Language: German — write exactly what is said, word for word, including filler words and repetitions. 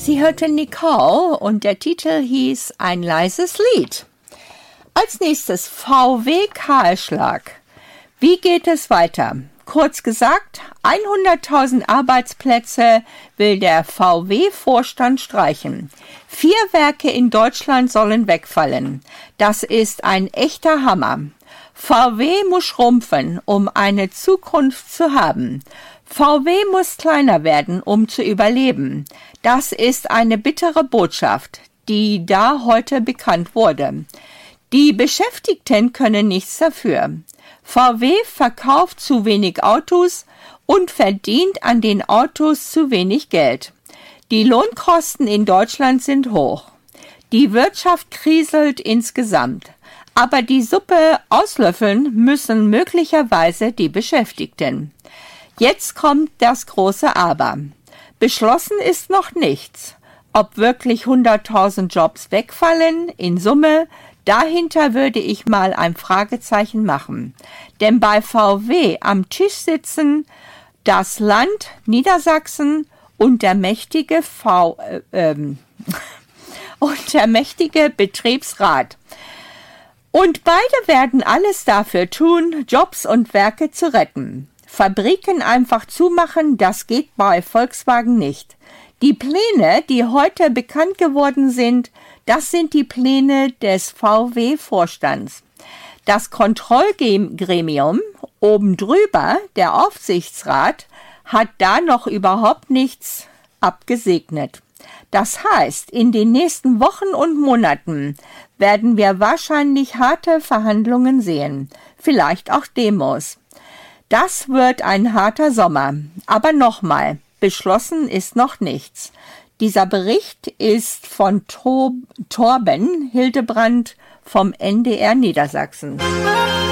Sie hörten Nicole und der Titel hieß Ein leises Lied. Als nächstes V W Kahlschlag. Wie geht es weiter? Kurz gesagt, hunderttausend Arbeitsplätze will der V W-Vorstand streichen. Vier Werke in Deutschland sollen wegfallen. Das ist ein echter Hammer. V W muss schrumpfen, um eine Zukunft zu haben. V W muss kleiner werden, um zu überleben. Das ist eine bittere Botschaft, die da heute bekannt wurde. Die Beschäftigten können nichts dafür. V W verkauft zu wenig Autos und verdient an den Autos zu wenig Geld. Die Lohnkosten in Deutschland sind hoch. Die Wirtschaft kriselt insgesamt. Aber die Suppe auslöffeln müssen möglicherweise die Beschäftigten. Jetzt kommt das große Aber. Beschlossen ist noch nichts. Ob wirklich hunderttausend Jobs wegfallen, in Summe, dahinter würde ich mal ein Fragezeichen machen. Denn bei V W am Tisch sitzen das Land Niedersachsen und der mächtige V, äh, ähm, und der mächtige Betriebsrat. Und beide werden alles dafür tun, Jobs und Werke zu retten. Fabriken einfach zumachen, das geht bei Volkswagen nicht. Die Pläne, die heute bekannt geworden sind, das sind die Pläne des V W-Vorstands. Das Kontrollgremium, oben drüber, der Aufsichtsrat, hat da noch überhaupt nichts abgesegnet. Das heißt, in den nächsten Wochen und Monaten werden wir wahrscheinlich harte Verhandlungen sehen, vielleicht auch Demos. Das wird ein harter Sommer. Aber nochmal, beschlossen ist noch nichts. Dieser Bericht ist von Tor- Torben Hildebrand vom N D R Niedersachsen.